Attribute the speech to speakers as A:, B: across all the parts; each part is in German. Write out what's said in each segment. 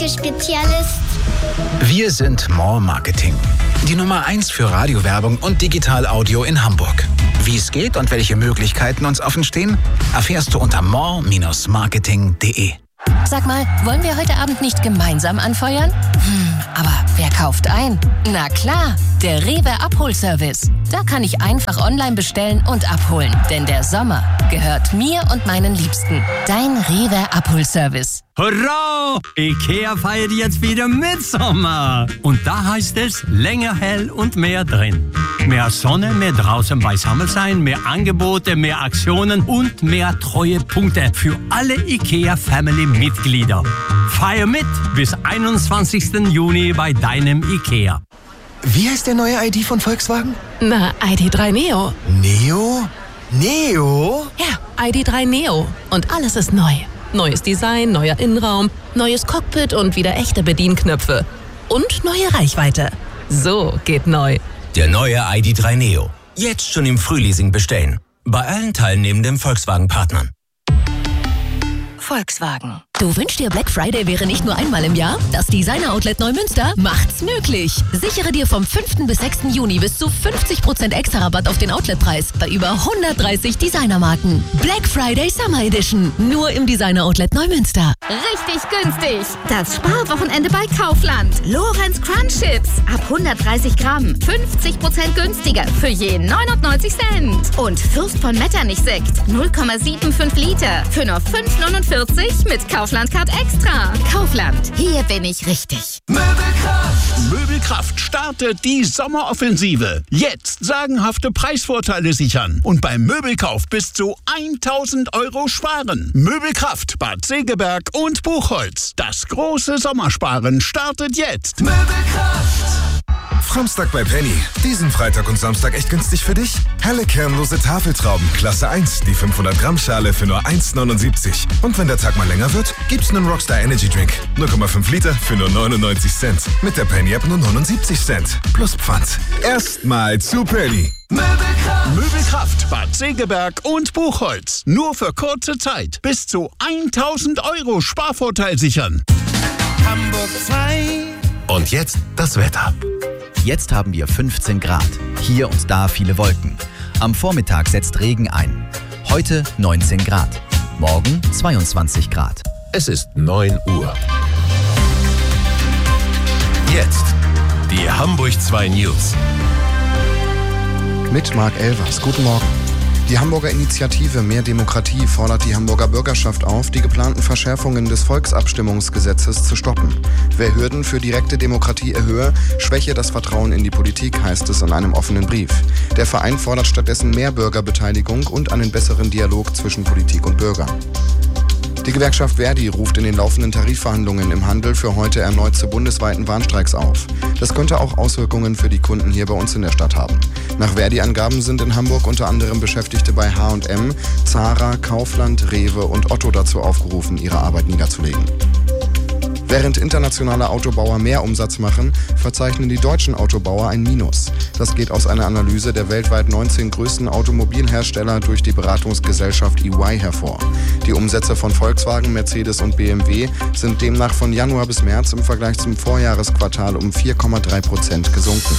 A: Werbespezialist.
B: Wir sind More Marketing. Die Nummer 1 für Radiowerbung und Digital-Audio in Hamburg. Wie es geht und welche Möglichkeiten uns offen stehen, erfährst du unter more-marketing.de.
C: Sag mal, wollen wir heute Abend nicht gemeinsam anfeuern? Aber wer kauft ein? Na klar, der Rewe Abholservice. Da kann ich einfach online bestellen und abholen. Denn der Sommer gehört mir und meinen Liebsten. Dein Rewe Abholservice.
D: Hurra! IKEA feiert jetzt wieder Mitsommer. Und da heißt es länger hell und mehr drin. Mehr Sonne, mehr draußen beisammen sein, mehr Angebote, mehr Aktionen und mehr Treuepunkte für alle IKEA-Family-Mitglieder. Feier mit bis 21. Juni bei deinem IKEA.
E: Wie heißt der neue ID von Volkswagen?
F: Na, ID.3 Neo.
E: Neo? Neo?
F: Ja, ID.3 Neo. Und alles ist neu. Neues Design, neuer Innenraum, neues Cockpit und wieder echte Bedienknöpfe. Und neue Reichweite. So geht neu.
G: Der neue ID.3 Neo. Jetzt schon im Frühleasing bestellen. Bei allen teilnehmenden Volkswagen-Partnern.
C: Volkswagen. Du wünschst dir, Black Friday wäre nicht nur einmal im Jahr? Das Designer Outlet Neumünster macht's möglich. Sichere dir vom 5. bis 6. Juni bis zu 50% extra Rabatt auf den Outletpreis bei über 130 Designermarken. Black Friday Summer Edition. Nur im Designer Outlet Neumünster.
H: Richtig günstig. Das Sparwochenende bei Kaufland. Lorenz Crunch Chips. Ab 130 Gramm. 50% günstiger für je 99 Cent. Und Fürst von Metternich Sekt. 0,75 Liter. Für nur 5,49 mit Kaufland Card Extra. Kaufland. Hier bin ich richtig.
I: Möbelkraft. Möbelkraft startet die Sommeroffensive. Jetzt sagenhafte Preisvorteile sichern. Und beim Möbelkauf bis zu 1.000 € sparen. Möbelkraft, Bad Segeberg und Buchholz. Das große Sommersparen startet jetzt. Möbelkraft.
J: Framstag bei Penny. Diesen Freitag und Samstag echt günstig für dich? Helle kernlose Tafeltrauben, Klasse 1, die 500-Gramm-Schale für nur 1,79. Und wenn der Tag mal länger wird, gibt's einen Rockstar Energy Drink. 0,5 Liter für nur 99 Cent. Mit der Penny-App nur 79 Cent. Plus Pfand. Erstmal zu Penny.
I: Möbelkraft. Möbelkraft, Bad Segeberg und Buchholz. Nur für kurze Zeit. Bis zu 1.000 € Sparvorteil sichern.
K: Hamburg 2.
L: Und jetzt das Wetter. Jetzt haben wir 15 Grad. Hier und da viele Wolken. Am Vormittag setzt Regen ein. Heute 19 Grad. Morgen 22 Grad.
M: Es ist 9 Uhr. Jetzt die Hamburg 2 News.
N: Mit Marc Elvers. Guten Morgen. Die Hamburger Initiative Mehr Demokratie fordert die Hamburger Bürgerschaft auf, die geplanten Verschärfungen des Volksabstimmungsgesetzes zu stoppen. Wer Hürden für direkte Demokratie erhöhe, schwäche das Vertrauen in die Politik, heißt es in einem offenen Brief. Der Verein fordert stattdessen mehr Bürgerbeteiligung und einen besseren Dialog zwischen Politik und Bürger. Die Gewerkschaft Verdi ruft in den laufenden Tarifverhandlungen im Handel für heute erneut zu bundesweiten Warnstreiks auf. Das könnte auch Auswirkungen für die Kunden hier bei uns in der Stadt haben. Nach Verdi-Angaben sind in Hamburg unter anderem Beschäftigte bei H&M, Zara, Kaufland, Rewe und Otto dazu aufgerufen, ihre Arbeit niederzulegen. Während internationale Autobauer mehr Umsatz machen, verzeichnen die deutschen Autobauer ein Minus. Das geht aus einer Analyse der weltweit 19 größten Automobilhersteller durch die Beratungsgesellschaft EY hervor. Die Umsätze von Volkswagen, Mercedes und BMW sind demnach von Januar bis März im Vergleich zum Vorjahresquartal um 4,3% gesunken.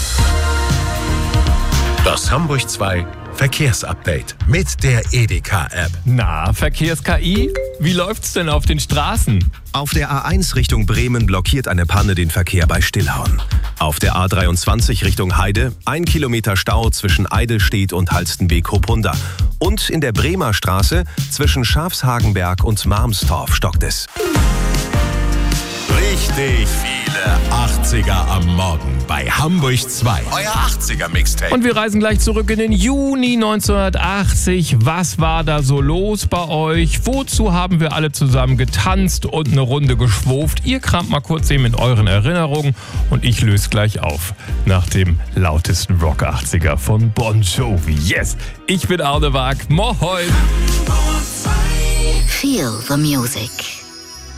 M: Das Hamburg 2 Verkehrsupdate mit der Edeka-App.
O: Na, Verkehrs-KI? Wie läuft's denn auf den Straßen?
P: Auf der A1 Richtung Bremen blockiert eine Panne den Verkehr bei Stillhauen. Auf der A23 Richtung Heide 1 Kilometer Stau zwischen Eidelstedt und Halstenbek-Kopunda. Und in der Bremer Straße zwischen Schafshagenberg und Marmstorf stockt es.
M: Richtig viele 80er am Morgen bei Hamburg 2. Euer 80er-Mixtape.
O: Und wir reisen gleich zurück in den Juni 1980. Was war da so los bei euch? Wozu haben wir alle zusammen getanzt und eine Runde geschwurft? Ihr kramt mal kurz eben in euren Erinnerungen und ich löse gleich auf nach dem lautesten Rock 80er von Bon Jovi. Yes! Ich bin Arne Waag. Moin!
H: Feel the music.